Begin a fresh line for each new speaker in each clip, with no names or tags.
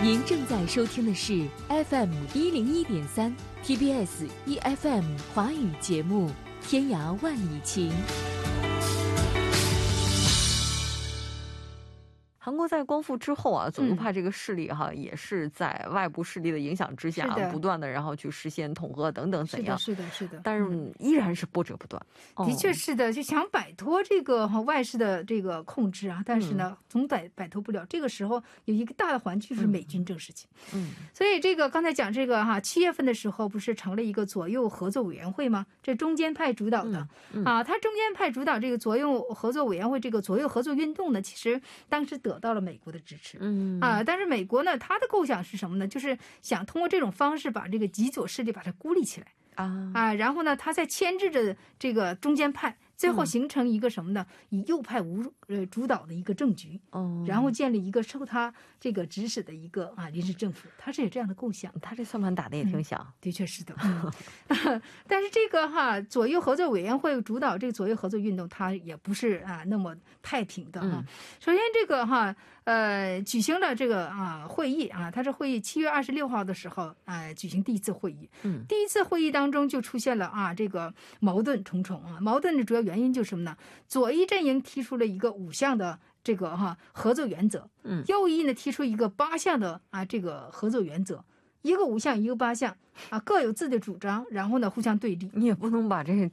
您正在收听的是 FM101.3 TBS EFM 华语节目《天涯万里情》。
韩国在光复之后啊，左右派这个势力也是在外部势力的影响之下不断的然后去实现统合等等怎样，
是的是的，
但是依然是波折不断。
的确是的，就想摆脱这个外事的这个控制啊，但是呢总摆脱不了。这个时候有一个大的环境就是美军政事情，所以这个刚才讲这个7月份的时候不是成了一个左右合作委员会吗？这中间派主导的他中间派主导这个左右合作委员会，这个左右合作运动呢，其实当时得到了美国的支持，但是美国呢，他的构想是什么呢？就是想通过这种方式把这个极左势力把它孤立起来然后呢，他再牵制着这个中间派，最后形成一个什么呢？以右派主导的一个政局，然后建立一个受他这个指使的一个临时政府，他是有这样的构想。
他这算盘打的也挺响，
的确是的。但是这个左右合作委员会主导这个左右合作运动，它也不是那么太平的首先这个举行了这个会议它是会议7月26号的时候举行第一次会议。第一次会议当中就出现了这个矛盾重重矛盾的主要原因就是什么呢？左翼阵营提出了一个5项的这个合作原则，右翼呢提出一个8项的这个合作原则，一个5项一个8项各有自己的主张，然后呢互相对立。
你也不能把这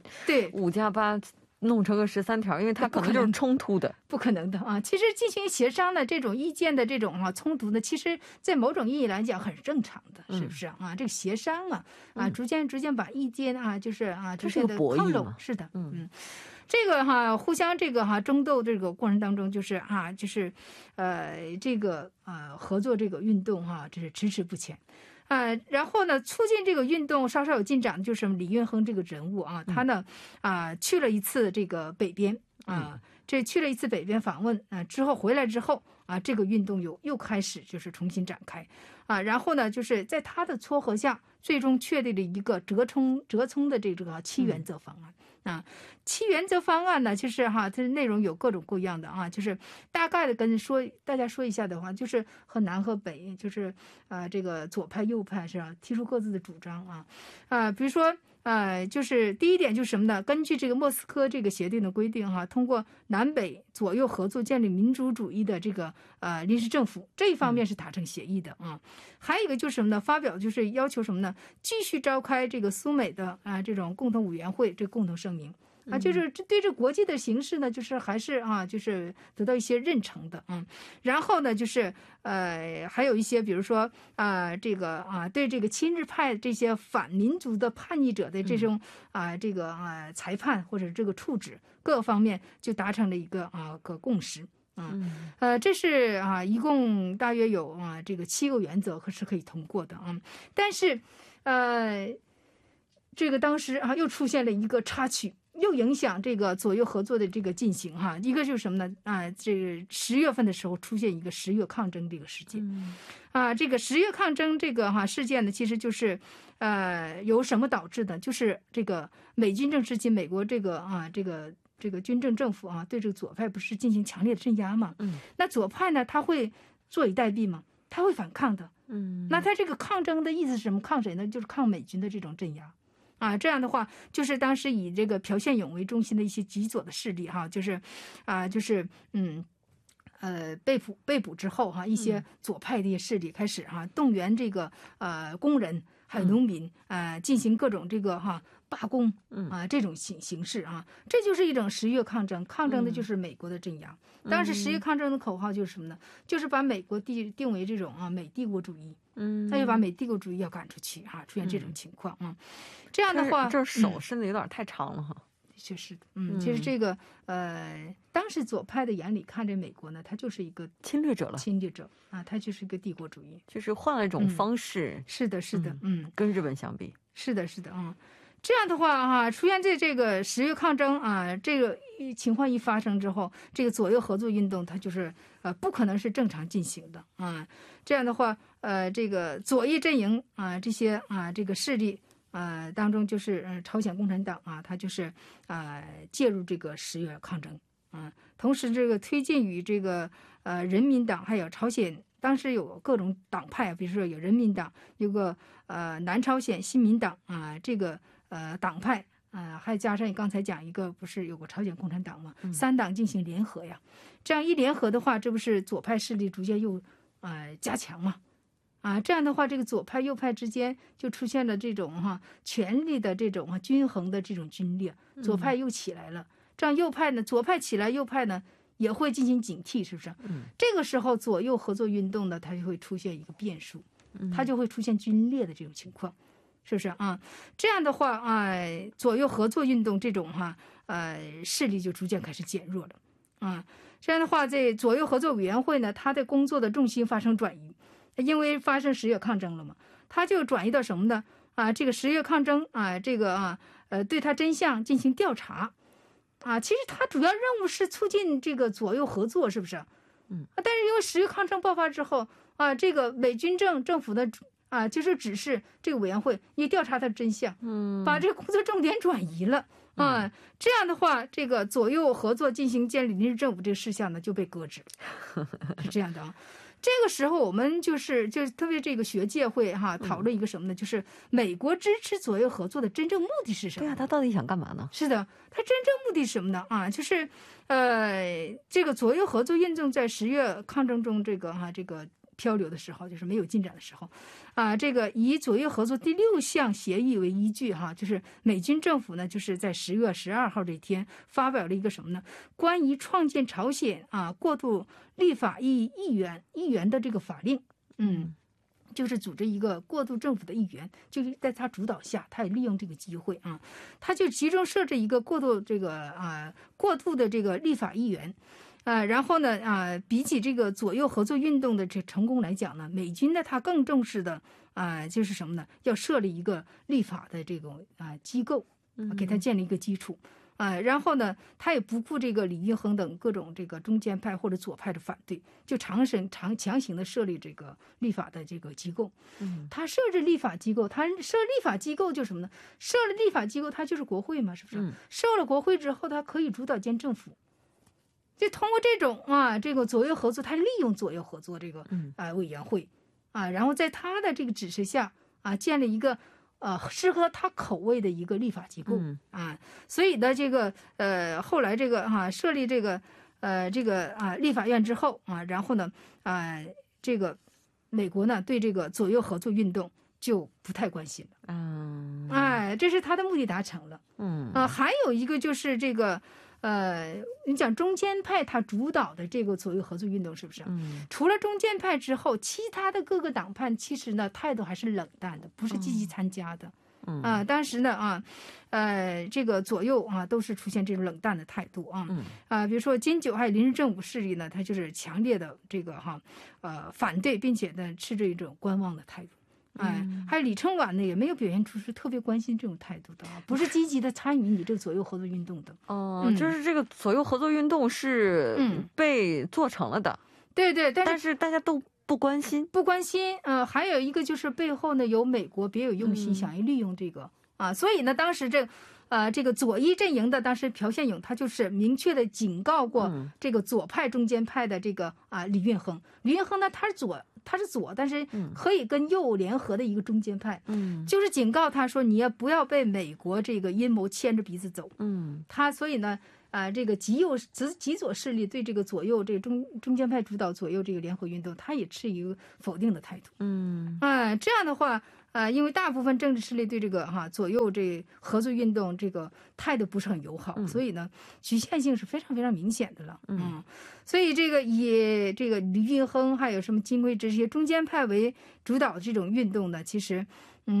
5+8弄成个13条，因为它可能就是冲突的，
不可能的其实进行协商的这种意见的这种冲突呢，其实在某种意义来讲很正常的，是不是这个协商逐渐把意见就是
这是个博弈嘛，
是的，这个互相这个争斗这个过程当中，就是这个合作这个运动这是迟迟不前。然后呢，促进这个运动稍稍有进展的就是李运亨这个人物他呢去了一次这个北边去了一次北边访问之后回来之后这个运动又开始就是重新展开然后呢，就是在他的撮合下，最终确定了一个折冲的这个7原则方案7原则方案呢，就是它的内容有各种各样的就是大概的跟大家说一下的话，就是和南和北，就是这个左派右派是吧，提出各自的主张比如说就是第一点就是什么呢？根据这个莫斯科这个协定的规定通过南北左右合作建立民主主义的这个临时政府，这一方面是达成协议的还有一个就是什么呢？发表就是要求什么呢？继续召开这个苏美的这种共同委员会，这共同声明就是对这国际的形势呢，就是还是就是得到一些认成的然后呢，就是还有一些比如说这个对这个亲日派这些反民族的叛逆者的这种这个裁判或者这个处置各方面就达成了一个个共识这是一共大约有这个7个原则是可以通过的但是这个当时又出现了一个插曲，又影响这个左右合作的这个进行一个就是什么呢这个10月份的时候出现一个10月抗争这个事件这个10月抗争这个事件呢，其实就是由什么导致的？就是这个美军政时期美国这个这个军政政府对这个左派不是进行强烈的镇压嘛那左派呢他会坐以待毙吗？他会反抗的那他这个抗争的意思是什么？抗谁呢？就是抗美军的这种镇压这样的话，就是当时以这个朴宪勇为中心的一些极左的势力就是被捕之后一些左派的一些势力开始动员这个工人还有农民进行各种这个罢工这种形式这就是一种10月抗争的就是美国的镇压。当时10月抗争的口号就是什么呢？就是把美国定为这种美帝国主义那就把美帝国主义要赶出去出现这种情况这样的话
这手伸的有点太长了
确实其实这个当时左派的眼里看着美国呢，它就是一个
侵略者
它就是一个帝国主义，
就是换了一种方式
是的
跟日本相比
是的这样的话出现在这个10月抗争这个情况一发生之后，这个左右合作运动它就是不可能是正常进行的这样的话这个左翼阵营这些这个势力当中就是朝鲜共产党它就是介入这个10月抗争同时这个推进与这个人民党还有朝鲜当时有各种党派，比如说有人民党，有个南朝鲜新民党啊，这个党派还加上你刚才讲一个，不是有个朝鲜共产党吗？3党进行联合呀，这样一联合的话，这不是左派势力逐渐又加强嘛？这样的话，这个左派右派之间就出现了这种权力的这种均衡的这种军裂，左派又起来了，这样右派呢，左派起来，右派呢也会进行警惕，是不是？这个时候左右合作运动呢，它就会出现一个变数，它就会出现军裂的这种情况，是不是啊？这样的话左右合作运动这种势力就逐渐开始减弱了这样的话，在左右合作委员会呢，它的工作的重心发生转移，因为发生10月抗争了嘛，它就转移到什么呢？这个10月抗争这个对它真相进行调查。其实它主要任务是促进这个左右合作，是不是？但是因为10月抗争爆发之后这个美军政府的就是指示这个委员会你调查它的真相，把这个工作重点转移了这样的话，这个左右合作进行建立临时政府这个事项呢就被搁置了，是这样的这个时候我们就是特别这个学界会讨论一个什么呢？就是美国支持左右合作的真正目的是什么？
对他到底想干嘛呢？
是的，他真正目的是什么呢？就是这个左右合作运动在10月抗争中这个漂流的时候，就是没有进展的时候这个以左右合作第6项协议为依据就是美军政府呢就是在10月12号这天发表了一个什么呢？关于创建朝鲜过渡立法议员的这个法令，就是组织一个过渡政府的议员，就是在他主导下，他也利用这个机会他就集中设置一个过渡的这个立法议员。然后呢比起这个左右合作运动的这成功来讲呢，美军呢他更重视的就是什么呢？要设立一个立法的这种机构，给他建立一个基础然后呢他也不顾这个李运亨等各种这个中间派或者左派的反对，就强行的设立这个立法的这个机构。他设置立法机构，他设立法机构就是什么呢？设立立法机构，它就是国会嘛，是不是？设了国会之后，它可以主导建政府。就通过这种这个左右合作，他利用左右合作这个委员会然后在他的这个指示下建立一个适合他口味的一个立法机构所以呢这个后来这个设立这个立法院之后然后呢这个美国呢对这个左右合作运动就不太关心了这是他的目的达成了还有一个就是这个你讲中间派他主导的这个左右合作运动是不是？除了中间派之后，其他的各个党派其实呢态度还是冷淡的，不是积极参加的。当时呢这个左右都是出现这种冷淡的态度比如说金九还有临时政府势力呢，他就是强烈的这个反对，并且呢持着一种观望的态度。还有李承晚呢，也没有表现出是特别关心这种态度的不是积极的参与你这个左右合作运动的。
就是这个左右合作运动是被做成了的。
对，
但是大家都不关心。
还有一个就是背后呢有美国别有用心，想要利用这个所以呢当时这个左翼阵营的当时朴宪勇他就是明确的警告过这个左派中间派的这个李运亨呢他是左，但是可以跟右联合的一个中间派就是警告他说你也不要被美国这个阴谋牵着鼻子走他所以呢这个极左势力对这个左右这个中间派主导左右这个联合运动，他也持一个否定的态度这样的话因为大部分政治势力对这个左右这合作运动这个态度不是很友好所以呢局限性是非常非常明显的了所以这个以这个李运亨还有什么金贵之这些中间派为主导的这种运动呢，其实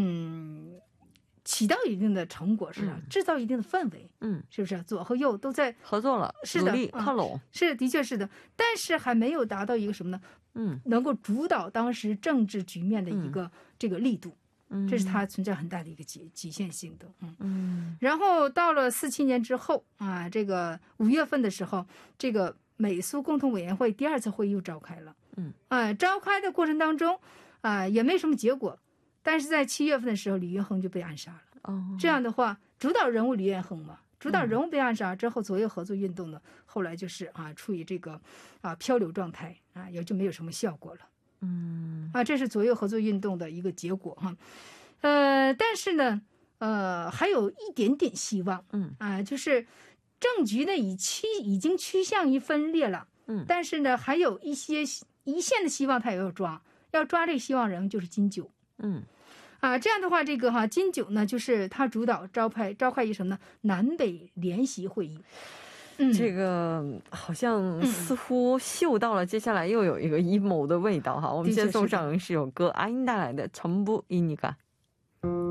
起到一定的成果是制造一定的氛围是不是左和右都在
合作了，
是的，
努力靠拢
是的确是的，但是还没有达到一个什么呢能够主导当时政治局面的一个这个力度这是它存在很大的一个局限性的然后到了47年之后这个5月份的时候，这个美苏共同委员会第2次会议又召开了召开的过程当中也没什么结果，但是在7月份的时候李运亨就被暗杀了这样的话主导人物李运亨嘛，主导人物被暗杀之后，左右合作运动呢后来就是处于这个漂流状态也就没有什么效果了这是左右合作运动的一个结果哈。但是呢，还有一点点希望，就是政局呢已经趋向于分裂了，但是呢还有一些一线的希望，他也要抓这个希望人就是金九，这样的话，这个金九呢，就是他主导召开一个什么呢？南北联席会议。
这个好像似乎嗅到了接下来又有一个阴谋的味道哈。我们先送上是有歌阿英带来的《전부이니까》。